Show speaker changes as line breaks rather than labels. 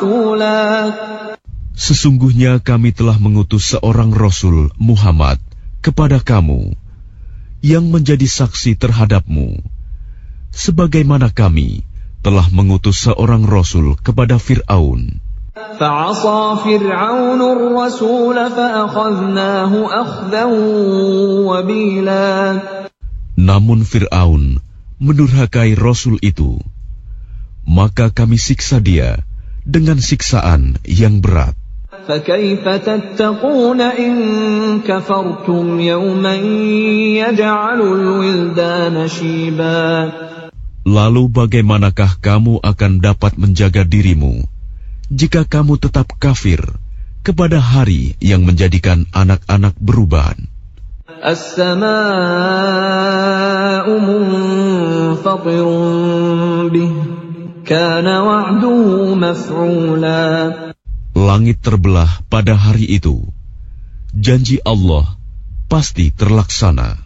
رسولا
Sesungguhnya kami telah mengutus seorang Rasul Muhammad kepada kamu yang menjadi saksi terhadapmu, sebagaimana kami telah mengutus seorang Rasul kepada Fir'aun.
فعصى فرعون الرسول فأخذناه أخذا وبيلا
Namun Fir'aun mendurhakai Rasul itu, maka kami siksa dia dengan siksaan yang berat.
فكيف تتقون إن كفرتم يوما يجعل الولدان شيبا
Lalu bagaimanakah kamu akan dapat menjaga dirimu jika kamu tetap kafir kepada hari yang menjadikan anak-anak beruban?
السماء منفطر به كان وعده مفعولا
Langit terbelah pada hari itu. Janji Allah pasti terlaksana.